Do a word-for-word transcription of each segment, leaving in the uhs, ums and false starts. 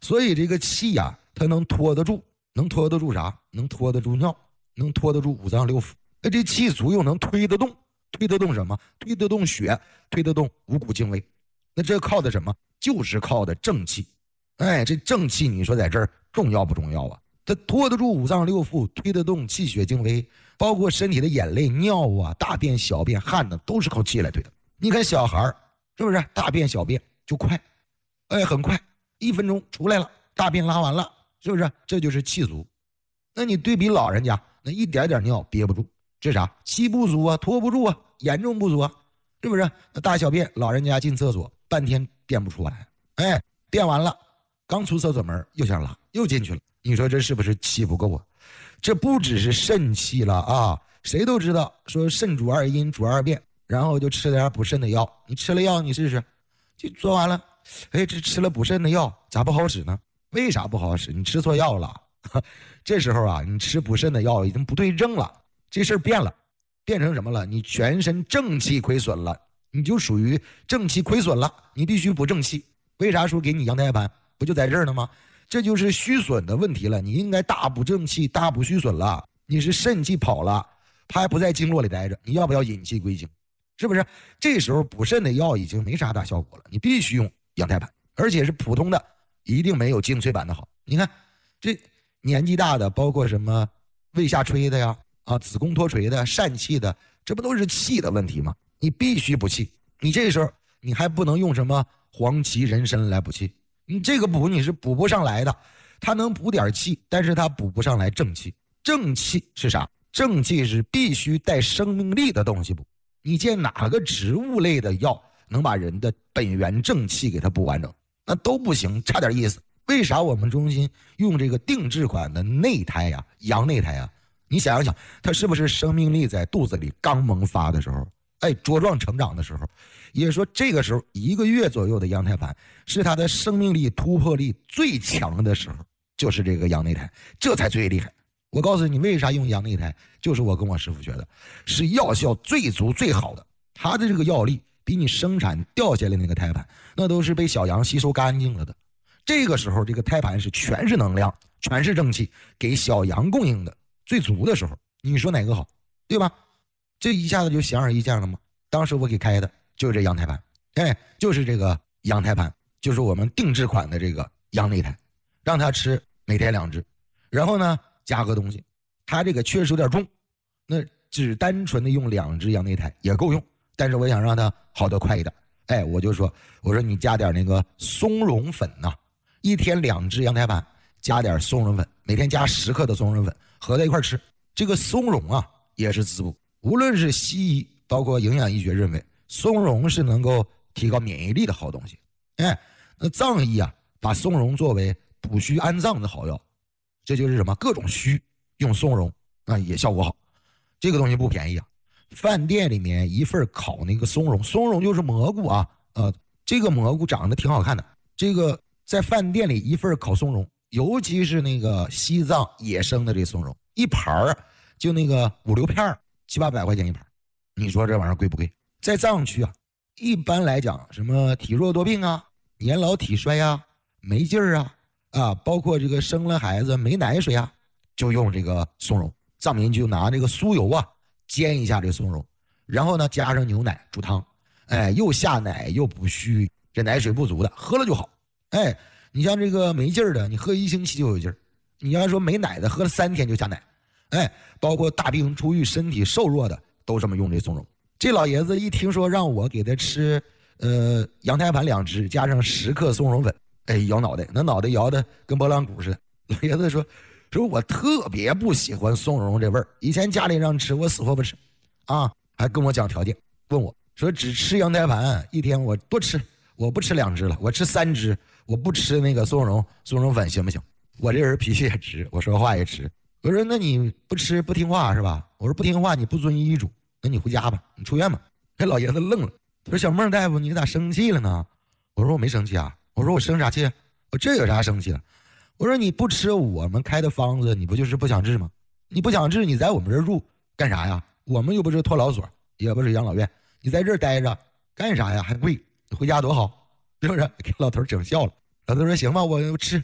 所以这个气呀、啊，它能拖得住，能拖得住啥？能拖得住尿，能拖得住五脏六腑。那这气足又能推得动，推得动什么？推得动血，推得动五谷精微。那这靠的什么？就是靠的正气。哎，这正气你说在这儿重要不重要啊？它拖得住五脏六腑，推得动气血精微，包括身体的眼泪、尿啊、大便、小便、汗呢，都是靠气来推的。你看小孩是不是大便小便就快？哎，很快，一分钟出来了，大便拉完了，是不是？这就是气足。那你对比老人家，那一点点尿憋不住，这啥？气不足啊，拖不住啊，严重不足啊，是不是？那大小便，老人家进厕所半天便不出来，哎，便完了，刚出厕所门又想拉，又进去了。你说这是不是气不够啊？这不只是肾气了啊！谁都知道说肾主二阴，主二便，然后就吃点补肾的药。你吃了药，你试试，就做完了。哎，这吃了补肾的药咋不好使呢？为啥不好使？你吃错药了。这时候啊，你吃补肾的药已经不对症了，这事儿变了，变成什么了？你全身正气亏损了，你就属于正气亏损了，你必须补正气。为啥说给你阳胎盘？不就在这儿呢吗？这就是虚损的问题了，你应该大补正气，大补虚损了。你是肾气跑了，它还不在经络里待着，你要不要引气归经？是不是？这时候补肾的药已经没啥大效果了，你必须用阳胎盘，而且是普通的，一定没有精粹版的好。你看这年纪大的，包括什么胃下垂的呀，啊，子宫脱垂的，疝气的，这不都是气的问题吗？你必须补气。你这时候你还不能用什么黄芪、人参来补气，你这个补你是补不上来的。它能补点气，但是它补不上来正气。正气是啥？正气是必须带生命力的东西补。你见哪个植物类的药能把人的本源正气给它补完整？那都不行，差点意思。为啥我们中心用这个定制款的内胎呀、阳内胎呀？你想一想，它是不是生命力在肚子里刚萌发的时候，哎，茁壮成长的时候，也说这个时候一个月左右的阳胎盘是它的生命力突破力最强的时候，就是这个阳内胎，这才最厉害。我告诉你为啥用阳内胎，就是我跟我师傅学的，是药效最足最好的。它的这个药力比你生产掉下来那个胎盘，那都是被小羊吸收干净了的。这个时候这个胎盘是全是能量，全是正气，给小羊供应的最足的时候，你说哪个好？对吧？这一下子就显而易见了吗？当时我给开的就是这阳胎盘，哎，就是这个阳胎盘，就是我们定制款的这个阳内胎，让他吃每天两支，然后呢加个东西，他这个确实有点重，那只单纯的用两支阳内胎也够用，但是我想让他好得快一点，哎，我就说我说你加点那个松茸粉呐、啊，一天两支阳胎盘，加点松茸粉，每天加十克的松茸粉，合在一块吃。这个松茸啊也是滋补，无论是西医包括营养医学认为松茸是能够提高免疫力的好东西，哎，那藏医啊把松茸作为补虚安脏的好药，这就是什么各种虚用松茸啊也效果好。这个东西不便宜啊，饭店里面一份烤那个松茸，松茸就是蘑菇啊，呃，这个蘑菇长得挺好看的，这个在饭店里一份烤松茸，尤其是那个西藏野生的这松茸，一盘儿就那个五六片，七八百块钱一盘，你说这玩意儿贵不贵？在藏区啊，一般来讲，什么体弱多病啊、年老体衰啊、没劲儿啊，啊，包括这个生了孩子没奶水啊，就用这个松茸。藏民就拿这个酥油啊煎一下这个松茸，然后呢加上牛奶煮汤，哎，又下奶又补虚，这奶水不足的喝了就好。哎，你像这个没劲儿的，你喝一星期就有劲儿；你要说没奶的，喝了三天就加奶。哎，包括大病初愈、身体瘦弱的，都这么用这松茸。这老爷子一听说让我给他吃，呃，羊胎盘两只，加上十克松茸粉，哎，摇脑袋，那脑袋摇的跟拨浪鼓似的。老爷子说。说我特别不喜欢松茸这味儿，以前家里让吃我死活不吃，啊，还跟我讲条件，问我说只吃羊胎盘一天我多吃，我不吃两只了，我吃三只，我不吃那个松茸松茸粉行不行？我这人脾气也直，我说话也直，我说那你不吃不听话是吧？我说不听话你不遵医嘱，那你回家吧，你出院吧。这老爷子愣了，他说小孟大夫你咋生气了呢？我说我没生气啊，我说我生啥气？我这有啥生气了？我说你不吃我们开的方子，你不就是不想治吗？你不想治，你在我们这儿住干啥呀？我们又不是托老所，也不是养老院，你在这儿待着干啥呀？还贵，你回家多好，是不是？给老头整笑了。老头说行吧，我吃，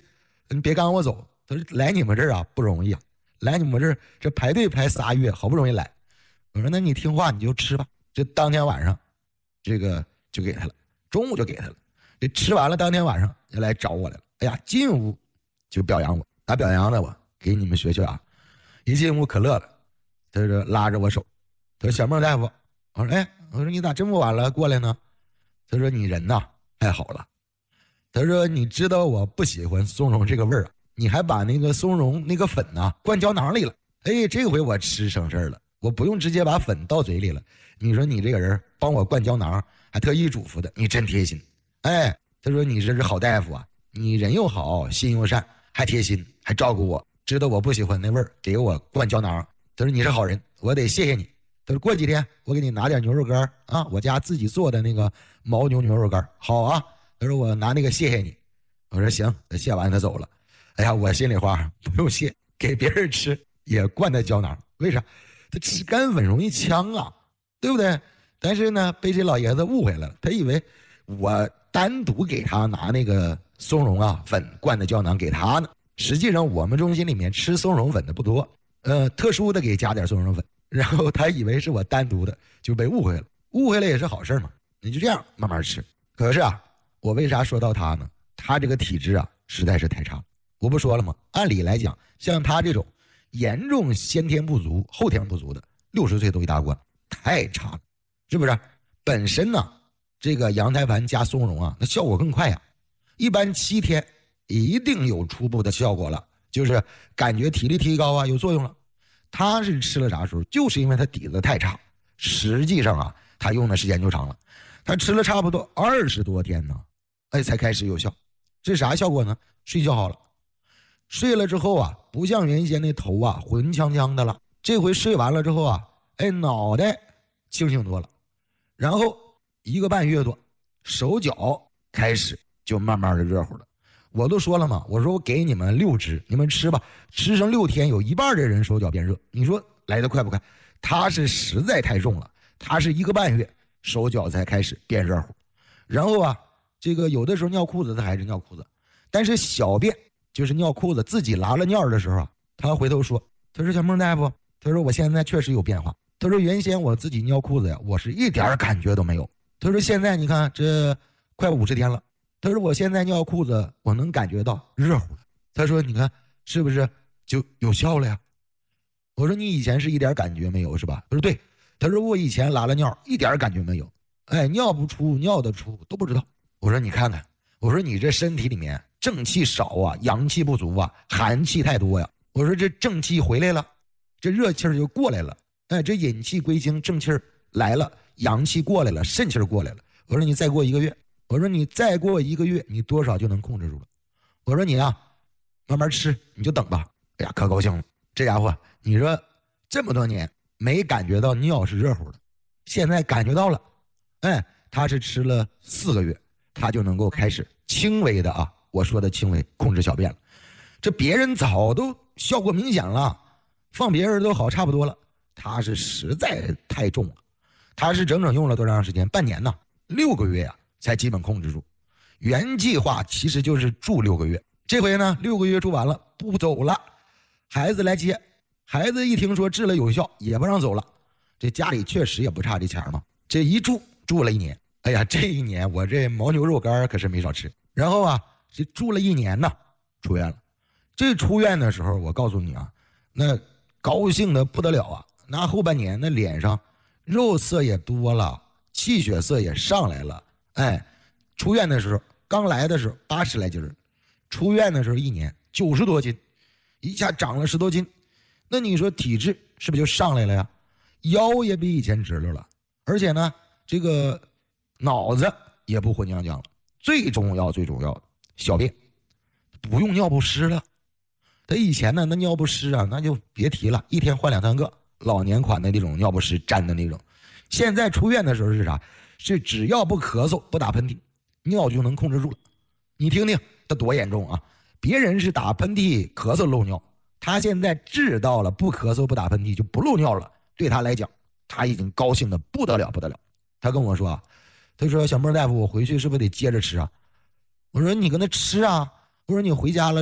你别赶我走。他说来你们这儿啊不容易啊，来你们这儿这排队排仨月，好不容易来。我说那你听话你就吃吧。这当天晚上，这个就给他了，中午就给他了。这吃完了，当天晚上就来找我来了。哎呀，进屋就表扬我，咋表扬的我？给你们学学啊！一进屋可乐了，他说拉着我手，他说小孟大夫，我说哎，我说你咋这么晚了过来呢？他说你人呐太好了，他说你知道我不喜欢松茸这个味儿啊，你还把那个松茸那个粉呐灌胶囊里了。哎，这回我吃省事儿了，我不用直接把粉倒嘴里了。你说你这个人帮我灌胶囊，还特意嘱咐的，你真贴心。哎，他说你这是好大夫啊，你人又好，心又善，还贴心，还照顾我，知道我不喜欢那味儿，给我灌胶囊。他说你是好人，我得谢谢你。他说过几天我给你拿点牛肉干啊，我家自己做的那个牦牛牛肉干，好啊。他说我拿那个谢谢你。我说行，他谢完他走了。哎呀，我心里话不用谢，给别人吃也灌他胶囊，为啥？他吃干粉容易呛啊，对不对？但是呢，被这老爷子误会了，他以为我单独给他拿那个松茸啊粉灌的胶囊给他呢。实际上我们中心里面吃松茸粉的不多，呃，特殊的给加点松茸粉，然后他以为是我单独的，就被误会了。误会了也是好事嘛，你就这样慢慢吃。可是啊，我为啥说到他呢？他这个体质啊实在是太差了。我不说了吗？按理来讲，像他这种严重先天不足后天不足的，六十岁都一大关，太差了，是不是？本身呢，这个羊胎盘加松茸啊，那效果更快呀，一般七天一定有初步的效果了，就是感觉体力提高啊，有作用了。他是吃了啥时候？就是因为他底子太差，实际上啊，他用的时间就长了，他吃了差不多二十多天呢，哎，才开始有效。这啥效果呢？睡觉好了。睡了之后啊，不像原先那头啊浑呛呛的了，这回睡完了之后啊，哎，脑袋清醒多了，然后一个半月多，手脚开始就慢慢的热乎了。我都说了嘛，我说我给你们六支，你们吃吧，吃上六天，有一半的人手脚变热，你说来得快不快？他是实在太重了，他是一个半月手脚才开始变热乎，然后啊，这个有的时候尿裤子他还是尿裤子，但是小便就是尿裤子自己拉了尿的时候啊，他回头说，他说小孟大夫，他说我现在确实有变化，他说原先我自己尿裤子呀，我是一点感觉都没有，他说现在你看这快五十天了，他说我现在尿裤子我能感觉到热乎了，他说你看是不是就有效了呀？我说你以前是一点感觉没有是吧？他说对，他说我以前拉了尿一点感觉没有，哎，尿不出尿得出都不知道。我说你看看，我说你这身体里面正气少啊，阳气不足啊，寒气太多呀。我说这正气回来了，这热气儿就过来了，哎，这引气归经，正气儿来了，阳气过来了，肾气儿过来了。我说你再过一个月，我说你再过一个月，你多少就能控制住了。我说你啊，慢慢吃，你就等吧。哎呀，可高兴了，这家伙，你说这么多年没感觉到尿是热乎的，现在感觉到了，哎，他是吃了四个月，他就能够开始轻微的啊，我说的轻微控制小便了。这别人早都效果明显了，放别人都好差不多了，他是实在太重了，他是整整用了多长时间？半年呢，六个月啊，才基本控制住。原计划其实就是住六个月，这回呢，六个月住完了不走了，孩子来接，孩子一听说治了有效，也不让走了。这家里确实也不差这钱嘛，这一住住了一年。哎呀，这一年我这牦牛肉干可是没少吃。然后啊，这住了一年呢，出院了。这出院的时候，我告诉你啊，那高兴的不得了啊！那后半年那脸上肉色也多了，气血色也上来了。哎，出院的时候刚来的时候八十来斤儿，出院的时候一年九十多斤，一下长了十多斤。那你说体质是不是就上来了呀？腰也比以前直溜了，而且呢，这个脑子也不混浆浆了。最重要最重要的，小便不用尿不湿了。他以前呢，那尿不湿啊，那就别提了，一天换两三个，老年款的那种尿不湿粘的那种。现在出院的时候是啥？是只要不咳嗽不打喷嚏，尿就能控制住了。你听听他多严重啊！别人是打喷嚏咳嗽漏尿，他现在治到了不咳嗽不打喷嚏就不漏尿了。对他来讲，他已经高兴的不得了不得了。他跟我说啊，他说小孟大夫，我回去是不是得接着吃啊？我说你跟他吃啊，我说你回家了